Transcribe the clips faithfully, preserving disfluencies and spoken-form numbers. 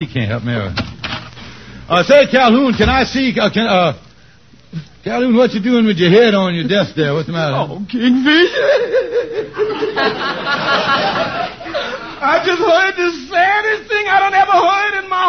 He can't help me. Uh, say, Calhoun, can I see... Uh, can, uh, Calhoun, what you doing with your head on your desk there? What's the matter? Oh, Kingfish. I just heard the saddest thing I done ever heard in my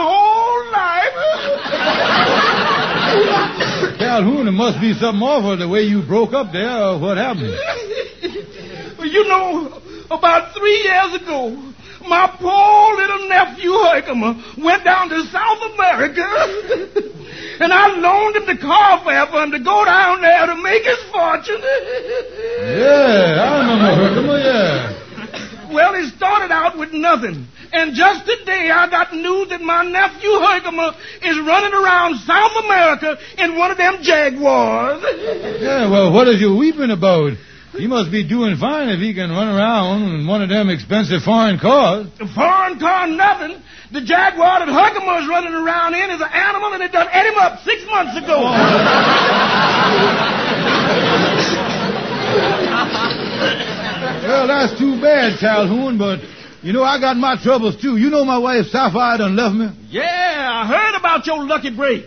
whole life. Calhoun, it must be something awful the way you broke up there. Uh, what happened? Well, you know, about three years ago, my poor little nephew Herkimer went down to South America, and I loaned him the car fare for him to go down there to make his fortune. Yeah, I remember Herkimer, yeah. Well, it started out with nothing. And just today, I got news that my nephew Herkimer is running around South America in one of them Jaguars. Yeah, well, what is you weeping about? He must be doing fine if he can run around in one of them expensive foreign cars. A foreign car, nothing. The Jaguar that Herkimer is running around in is an animal, and it done ate him up six months ago. Well, that's too bad, Calhoun, but, you know, I got my troubles, too. You know my wife, Sapphire, done left me. Yeah, I heard about your lucky break.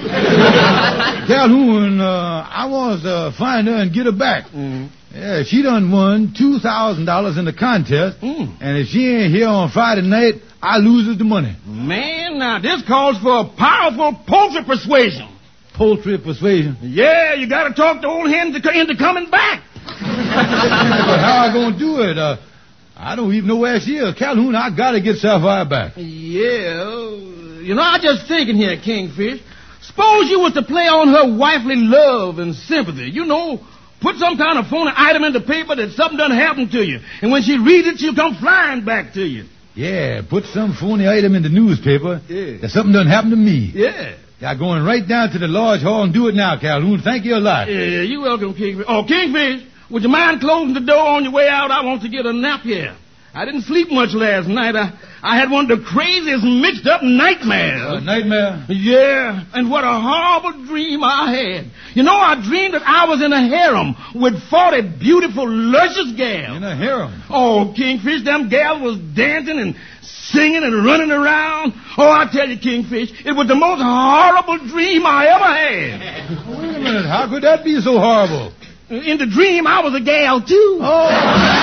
Calhoun, uh, I want to uh, find her and get her back. Mm. Yeah, she done won two thousand dollars in the contest, mm. and if she ain't here on Friday night, I loses the money. Man, now, this calls for a powerful poultry persuasion. Poultry persuasion? Yeah, you got to talk the old hen to, into coming back. But how I gonna do it? Uh, I don't even know where she is. Calhoun, I gotta get Sapphire back. Yeah, you know, I just thinking here, Kingfish. Suppose you was to play on her wifely love and sympathy. You know, put some kind of phony item in the paper that something done happened to you. And when she reads it, she'll come flying back to you. Yeah, put some phony item in the newspaper yeah. that something done happened to me. Yeah. Yeah, going right down to the lodge hall and do it now, Calhoun. Thank you a lot. Yeah, you're welcome, Kingfish. Oh, Kingfish, would you mind closing the door on your way out? I want to get a nap here. I didn't sleep much last night. I, I had one of the craziest mixed-up nightmares. A nightmare? Yeah, and what a horrible dream I had. You know, I dreamed that I was in a harem with forty beautiful, luscious gals. In a harem? Oh, Kingfish, them gals was dancing and singing and running around. Oh, I tell you, Kingfish, it was the most horrible dream I ever had. Wait a minute, how could that be so horrible? In the dream, I was a gal, too. Oh.